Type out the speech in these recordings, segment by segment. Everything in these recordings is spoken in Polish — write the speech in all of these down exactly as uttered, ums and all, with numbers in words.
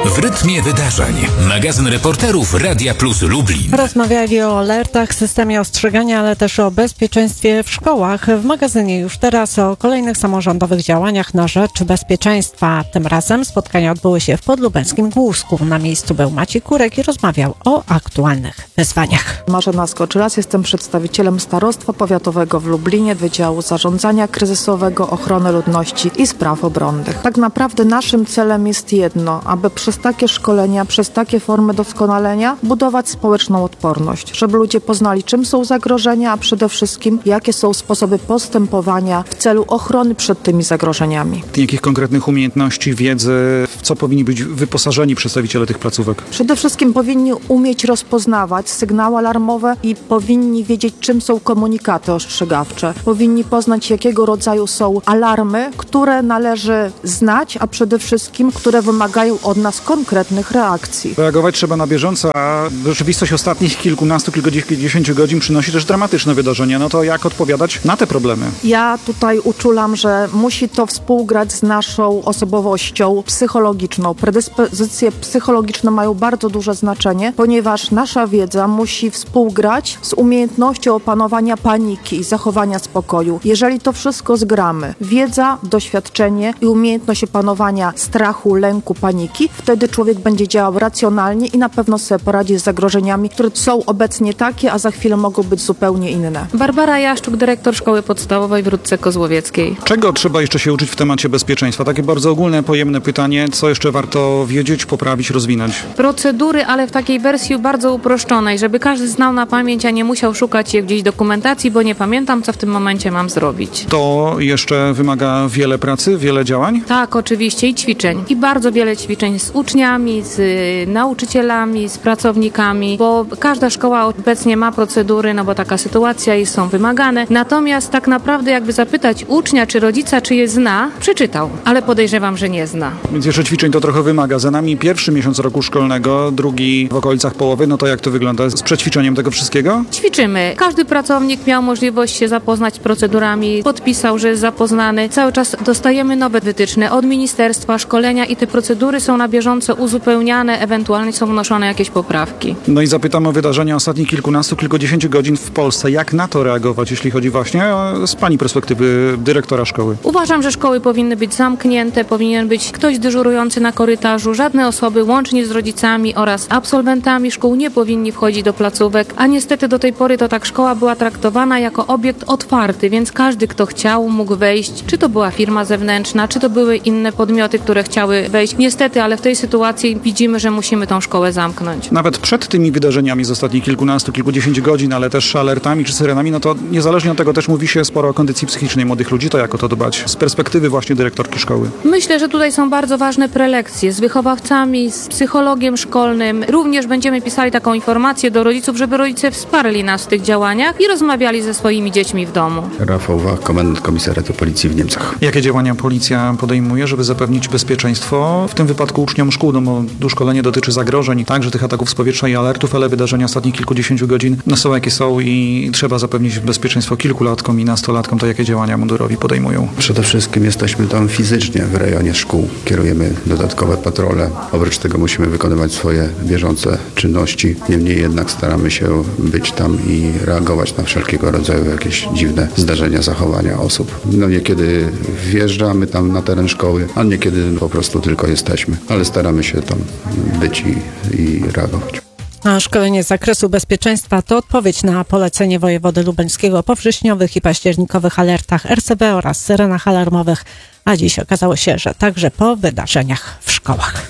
W rytmie wydarzeń. Magazyn reporterów Radia Plus Lublin. Rozmawiali o alertach, systemie ostrzegania, ale też o bezpieczeństwie w szkołach. W magazynie już teraz o kolejnych samorządowych działaniach na rzecz bezpieczeństwa. Tym razem spotkania odbyły się w podlubelskim Głusku. Na miejscu był Maciej Kurek i rozmawiał o aktualnych wyzwaniach. Marzena Skoczylas, jestem przedstawicielem Starostwa Powiatowego w Lublinie, Wydziału Zarządzania Kryzysowego, Ochrony Ludności i Spraw Obronnych. Tak naprawdę naszym celem jest jedno, aby przez takie szkolenia, przez takie formy doskonalenia budować społeczną odporność, żeby ludzie poznali, czym są zagrożenia, a przede wszystkim jakie są sposoby postępowania w celu ochrony przed tymi zagrożeniami. Jakich konkretnych umiejętności, wiedzy, w co powinni być wyposażeni przedstawiciele tych placówek? Przede wszystkim powinni umieć rozpoznawać sygnały alarmowe i powinni wiedzieć, czym są komunikaty ostrzegawcze. Powinni poznać, jakiego rodzaju są alarmy, które należy znać, a przede wszystkim, które wymagają od nas konkretnych reakcji. Reagować trzeba na bieżąco, a rzeczywistość ostatnich kilkunastu, kilkudziesięciu godzin przynosi też dramatyczne wydarzenia. No to jak odpowiadać na te problemy? Ja tutaj uczulam, że musi to współgrać z naszą osobowością psychologiczną. Predyspozycje psychologiczne mają bardzo duże znaczenie, ponieważ nasza wiedza musi współgrać z umiejętnością opanowania paniki i zachowania spokoju. Jeżeli to wszystko zgramy, wiedza, doświadczenie i umiejętność opanowania strachu, lęku, paniki, wtedy człowiek będzie działał racjonalnie i na pewno sobie poradzi z zagrożeniami, które są obecnie takie, a za chwilę mogą być zupełnie inne. Barbara Jaszczuk, dyrektor Szkoły Podstawowej w Rudce Kozłowieckiej. Czego trzeba jeszcze się uczyć w temacie bezpieczeństwa? Takie bardzo ogólne, pojemne pytanie. Co jeszcze warto wiedzieć, poprawić, rozwinąć? Procedury, ale w takiej wersji bardzo uproszczonej, żeby każdy znał na pamięć, a nie musiał szukać je gdzieś dokumentacji, bo nie pamiętam, co w tym momencie mam zrobić. To jeszcze wymaga wiele pracy, wiele działań? Tak, oczywiście i ćwiczeń. I bardzo wiele ćwiczeń z uczniami, z y, nauczycielami, z pracownikami, bo każda szkoła obecnie ma procedury, no bo taka sytuacja i są wymagane. Natomiast tak naprawdę jakby zapytać ucznia czy rodzica, czy je zna, przeczytał, ale podejrzewam, że nie zna. Więc jeszcze ćwiczeń to trochę wymaga. Za nami pierwszy miesiąc roku szkolnego, drugi w okolicach połowy, no to jak to wygląda z przećwiczeniem tego wszystkiego? Ćwiczymy. Każdy pracownik miał możliwość się zapoznać z procedurami, podpisał, że jest zapoznany. Cały czas dostajemy nowe wytyczne od ministerstwa, szkolenia i te procedury są na bieżąco uzupełniane, ewentualnie są wnoszone jakieś poprawki. No i zapytam o wydarzenia ostatnich kilkunastu, kilkudziesięciu godzin w Polsce. Jak na to reagować, jeśli chodzi właśnie o, z Pani perspektywy dyrektora szkoły? Uważam, że szkoły powinny być zamknięte, powinien być ktoś dyżurujący na korytarzu. Żadne osoby, łącznie z rodzicami oraz absolwentami szkół, nie powinni wchodzić do placówek, a niestety do tej pory to tak szkoła była traktowana jako obiekt otwarty, więc każdy, kto chciał, mógł wejść. Czy to była firma zewnętrzna, czy to były inne podmioty, które chciały wejść. Niestety, ale w tej sytuacji widzimy, że musimy tą szkołę zamknąć. Nawet przed tymi wydarzeniami z ostatnich kilkunastu, kilkudziesięciu godzin, ale też alertami czy syrenami, no to niezależnie od tego też mówi się sporo o kondycji psychicznej młodych ludzi. To jak o to dbać z perspektywy właśnie dyrektorki szkoły? Myślę, że tutaj są bardzo ważne prelekcje z wychowawcami, z psychologiem szkolnym. Również będziemy pisali taką informację do rodziców, żeby rodzice wsparli nas w tych działaniach i rozmawiali ze swoimi dziećmi w domu. Rafał Wach, komendant komisariatu policji w Niemcach. Jakie działania policja podejmuje, żeby zapewnić bezpieczeństwo, w tym wypadku uczniom szkół? No bo tu szkolenie dotyczy zagrożeń, także tych ataków z powietrza i alertów, ale wydarzenia ostatnich kilkudziesięciu godzin no są jakie są i trzeba zapewnić bezpieczeństwo kilkulatkom i nastolatkom. To jakie działania mundurowi podejmują? Przede wszystkim jesteśmy tam fizycznie w rejonie szkół. Kierujemy dodatkowe patrole. Oprócz tego musimy wykonywać swoje bieżące czynności. Niemniej jednak staramy się być tam i reagować na wszelkiego rodzaju jakieś dziwne zdarzenia, zachowania osób. No niekiedy wjeżdżamy tam na teren szkoły, a niekiedy po prostu tylko jesteśmy. Ale staramy się tam być i, i reagować. A szkolenie z zakresu bezpieczeństwa to odpowiedź na polecenie wojewody lubelskiego po wrześniowych i październikowych alertach R C B oraz syrenach alarmowych, a dziś okazało się, że także po wydarzeniach w szkołach.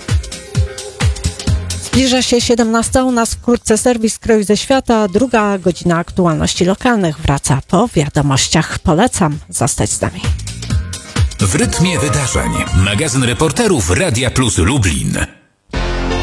Zbliża się siedemnasta, u nas wkrótce serwis Kroj ze świata, druga godzina aktualności lokalnych wraca po wiadomościach. Polecam zostać z nami. W rytmie wydarzeń. Magazyn reporterów Radia Plus Lublin.